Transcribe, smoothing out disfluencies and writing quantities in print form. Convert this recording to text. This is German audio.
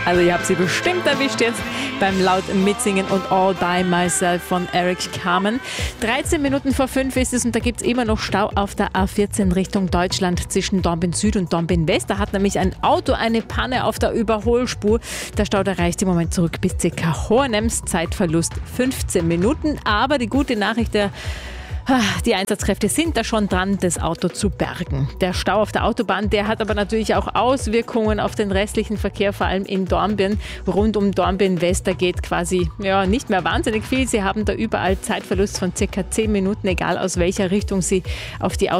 Also ihr habt sie bestimmt erwischt jetzt beim laut Mitsingen und All By Myself von Eric Carmen. 13 Minuten vor 5 ist es und da gibt es immer noch Stau auf der A14 Richtung Deutschland zwischen Dornbirn Süd und Dornbirn West. Da hat nämlich ein Auto eine Panne auf der Überholspur. Der Stau reicht im Moment zurück bis ca. Hohenems. Zeitverlust 15 Minuten. Aber die gute Nachricht, die Einsatzkräfte sind da schon dran, das Auto zu bergen. Der Stau auf der Autobahn, der hat aber natürlich auch Auswirkungen auf den restlichen Verkehr, vor allem in Dornbirn. Rund um Dornbirn West, da geht quasi nicht mehr wahnsinnig viel. Sie haben da überall Zeitverlust von ca. 10 Minuten, egal aus welcher Richtung Sie auf die